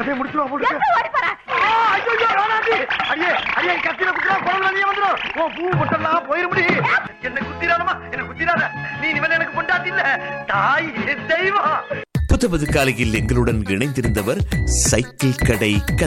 அதே முடிச்சுவா போட்டு. அடியே அடியே கத்திர குத்துறா குழந்தை வெளியே வந்துடும். ஓ பூ போட்டலாம் போயிருமுடி. என்ன குத்திராதமா என்ன குத்திராத. நீ இவன் எனக்கு பொண்டாட்டி இல்ல தாய் தெய்வம். புத்தபது காலையில் எங்களுடன் இணைந்திருந்தவர் சைக்கிள் கடை